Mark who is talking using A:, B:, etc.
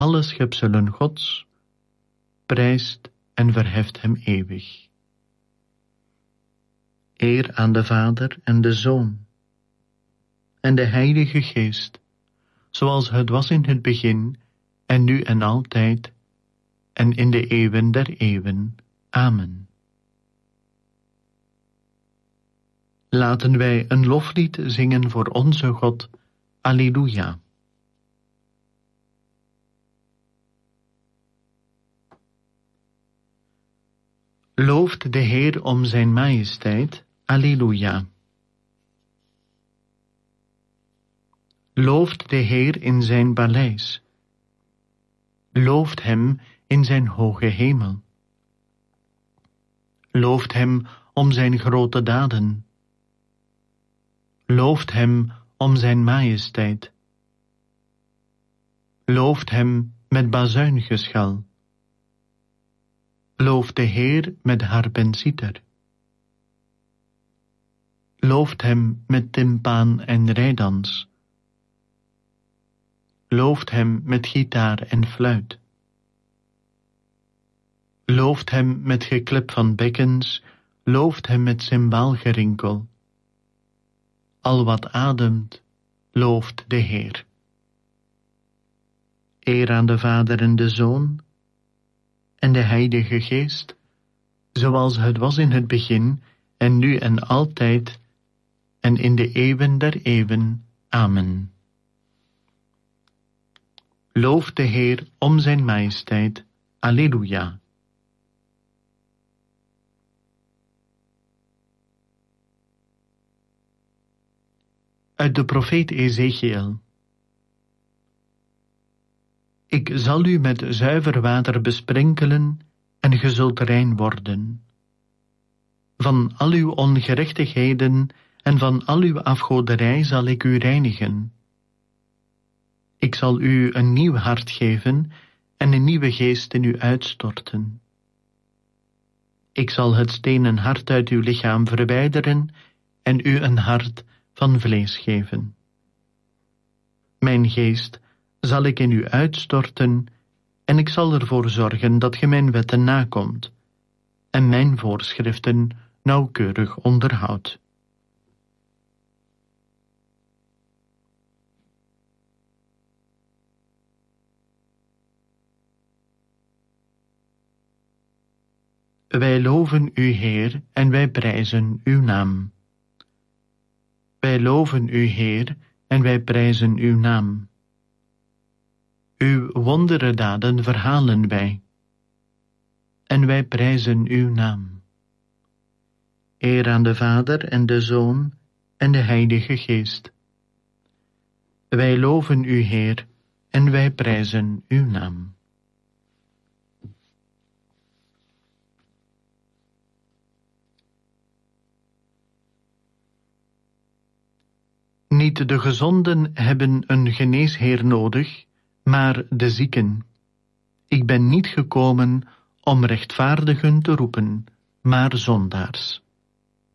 A: alle schepselen Gods, prijst en verheft hem eeuwig. Eer aan de Vader en de Zoon en de Heilige Geest, zoals het was in het begin, en nu en altijd, en in de eeuwen der eeuwen. Amen. Laten wij een loflied zingen voor onze God. Alleluia. Looft de Heer om zijn majesteit. Alleluia. Looft de Heer in zijn paleis. Looft hem in zijn hoge hemel. Looft hem om zijn grote daden. Looft hem om zijn majesteit. Looft hem met bazuingeschal. Looft de Heer met harp en citer. Looft hem met timpaan en rijdans. Looft hem met gitaar en fluit. Looft hem met geklep van bekkens, looft hem met cymbaalgerinkel. Al wat ademt, looft de Heer. Eer aan de Vader en de Zoon en de Heilige Geest, zoals het was in het begin, en nu en altijd, en in de eeuwen der eeuwen. Amen. Looft de Heer om zijn majesteit. Alleluia. Uit de profeet Ezechiël. Ik zal u met zuiver water besprenkelen en ge zult rein worden. Van al uw ongerechtigheden en van al uw afgoderij zal ik u reinigen. Ik zal u een nieuw hart geven en een nieuwe geest in u uitstorten. Ik zal het stenen hart uit uw lichaam verwijderen en u een hart van vlees geven. Mijn geest zal ik in u uitstorten en ik zal ervoor zorgen dat ge mijn wetten nakomt en mijn voorschriften nauwkeurig onderhoudt. Wij loven u, Heer, en wij prijzen uw naam. Wij loven u, Heer, en wij prijzen uw naam. Uw wonderendaden verhalen wij, en wij prijzen uw naam. Eer aan de Vader en de Zoon en de Heilige Geest. Wij loven u, Heer, en wij prijzen uw naam. Niet de gezonden hebben een geneesheer nodig, maar de zieken. Ik ben niet gekomen om rechtvaardigen te roepen, maar zondaars.